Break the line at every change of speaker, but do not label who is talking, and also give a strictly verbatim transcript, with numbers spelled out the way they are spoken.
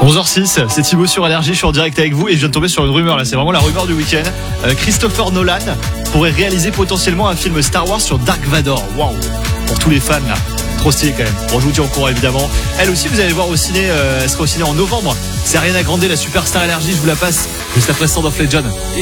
onze heures six, c'est Thibaut sur Énergie, je suis en direct avec vous et je viens de tomber sur une rumeur là, c'est vraiment la rumeur du week-end. Euh, Christopher Nolan pourrait réaliser potentiellement un film Star Wars sur Dark Vador. Waouh, pour tous les fans là, trop stylé quand même. Bon, je vous tiens au courant évidemment. Elle aussi, vous allez voir au ciné, euh, elle sera au ciné en novembre. C'est Ariana Grande, la superstar Énergie, je vous la passe juste après Stand of Legend.